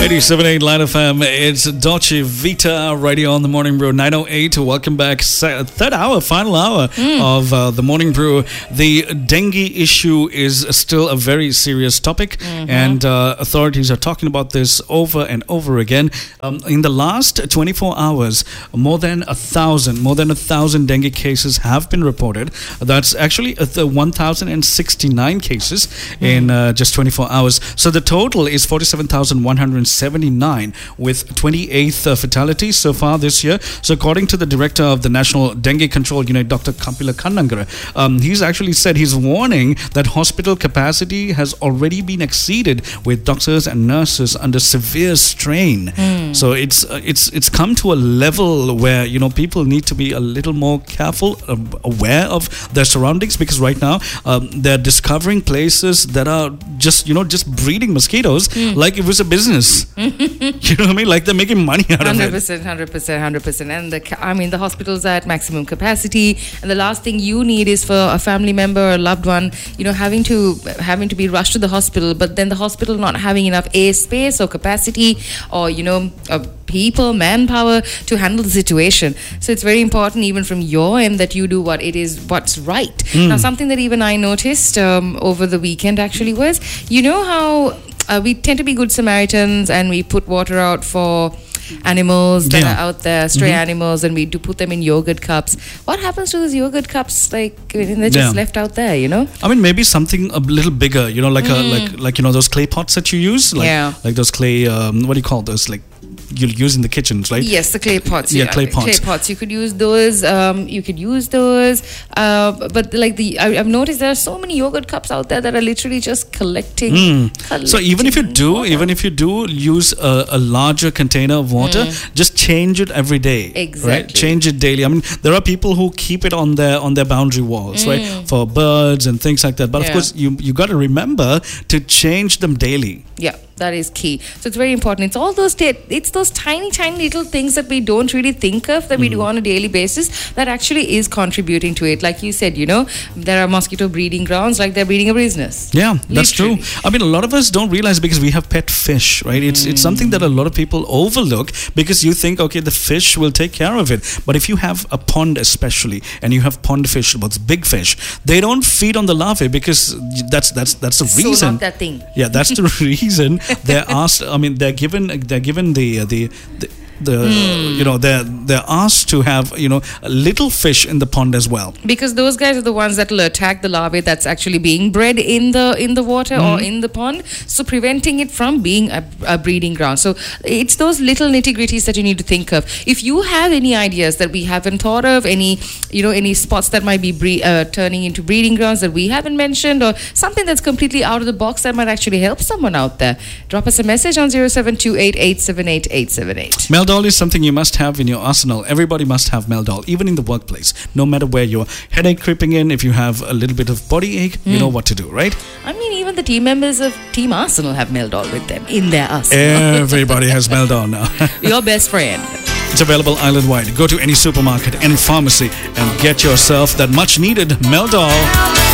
87.8 Line FM. It's Dolce Vita Radio on the Morning Brew 9:08. Welcome back. Third hour, final hour of the Morning Brew. The dengue issue is still a very serious topic, and authorities are talking about this over and over again. In the last 24 hours, more than a thousand dengue cases have been reported. That's actually 1,069 cases in just 24 hours. So the total is 47,179 with 28 fatalities so far this year. So according to the director of the National Dengue Control Unit, Dr. Kapila Kannangara, he's actually said he's warning that hospital capacity has already been exceeded with doctors and nurses under severe strain. So it's come to a level where people need to be a little more careful, aware of their surroundings, because right now they're discovering places that are just breeding mosquitoes like it was a business. You know what I mean? Like they're making money out of it. 100%. And the hospitals are at maximum capacity. And the last thing you need is for a family member or a loved one, having to be rushed to the hospital, but then the hospital not having enough space or capacity or people, manpower to handle the situation. So it's very important, even from your end, that you do what's right. Now, something that even I noticed over the weekend actually was, how we tend to be good Samaritans and we put water out for animals that are out there, stray animals, and we do put them in yogurt cups. What happens to those yogurt cups? They're just left out there, I mean, maybe something a little bigger, like those clay pots that you use, like those clay, what do you call those, like you'll use in the kitchens, right? Yes, the clay pots. Clay pots. You could use those. But I've noticed there are so many yogurt cups out there that are literally just collecting. So even if you do use a larger container of water, just change it every day. Exactly. Right? Change it daily. I mean, there are people who keep it on their boundary walls, right, for birds and things like that. But of course, you got to remember to change them daily. Yeah, that is key. So it's very important. It's all those those tiny little things that we don't really think of that we do on a daily basis that actually is contributing to it. Like you said, there are mosquito breeding grounds like they're breeding a business. Yeah, that's true. I mean, a lot of us don't realize because we have pet fish, right? It's something that a lot of people overlook because you think, okay, the fish will take care of it. But if you have a pond especially and you have pond fish, what's big fish, they don't feed on the larvae because that's the reason. So not that thing. Yeah, that's the reason. They're asked. I mean, they're given they're asked to have a little fish in the pond as well, because those guys are the ones that will attack the larvae that's actually being bred in the water or in the pond, so preventing it from being a breeding ground. So it's those little nitty-gritties that you need to think of. If you have any ideas that we haven't thought of, any spots that might be turning into breeding grounds that we haven't mentioned, or something that's completely out of the box that might actually help someone out there, drop us a message on 0728878878. Meldol is something you must have in your arsenal. Everybody must have Meldol, even in the workplace. No matter where you're headache creeping in, if you have a little bit of body ache, you know what to do, right? I mean, even the team members of Team Arsenal have Meldol with them in their arsenal. Everybody has Meldol now. Your best friend. It's available island-wide. Go to any supermarket, any pharmacy, and get yourself that much-needed Meldol.